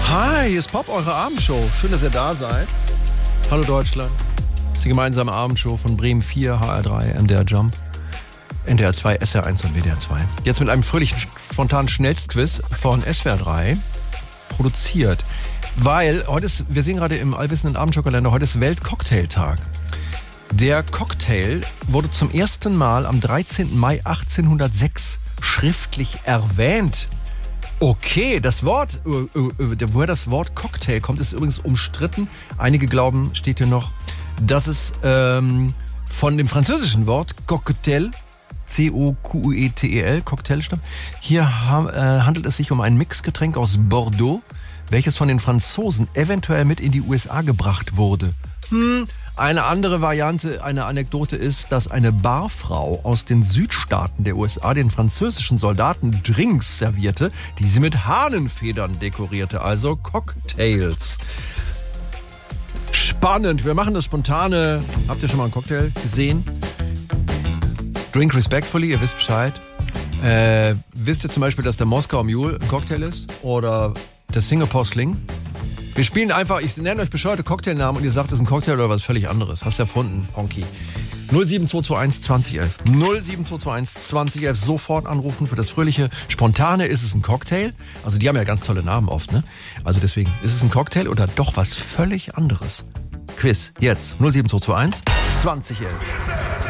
Hi, hier ist Pop, eure Abendshow. Schön, dass ihr da seid. Hallo Deutschland. Das ist die gemeinsame Abendshow von Bremen 4, HR3, MDR Jump, NDR 2, SR 1 und WDR 2. Jetzt mit einem fröhlichen, spontanen Schnellstquiz von SWR 3 produziert. Weil heute ist, wir sehen gerade im allwissenden Abendshow-Kalender, heute ist Weltcocktailtag. Der Cocktail wurde zum ersten Mal am 13. Mai 1806 schriftlich erwähnt. Okay, das Wort, woher das Wort Cocktail kommt, ist übrigens umstritten. Einige glauben, steht hier noch, dass es von dem französischen Wort Cocktail, C-O-Q-U-E-T-E-L, Cocktail stammt. Hier handelt es sich um ein Mixgetränk aus Bordeaux, welches von den Franzosen eventuell mit in die USA gebracht wurde. Eine andere Variante, eine Anekdote ist, dass eine Barfrau aus den Südstaaten der USA den französischen Soldaten Drinks servierte, die sie mit Hahnenfedern dekorierte, also Cocktails. Spannend, wir machen das spontane. Habt ihr schon mal einen Cocktail gesehen? Drink respectfully, ihr wisst Bescheid. Wisst ihr zum Beispiel, dass der Moskauer Mule ein Cocktail ist? Oder der Singapore Sling? Wir spielen einfach, ich nenne euch bescheuerte Cocktailnamen und ihr sagt, das ist ein Cocktail oder was völlig anderes. Hast du erfunden, Honky. 07221 2011. 07221 2011. Sofort anrufen für das fröhliche Spontane. Ist es ein Cocktail? Also die haben ja ganz tolle Namen oft, ne? Also deswegen, ist es ein Cocktail oder doch was völlig anderes? Quiz, jetzt. 07221 2011.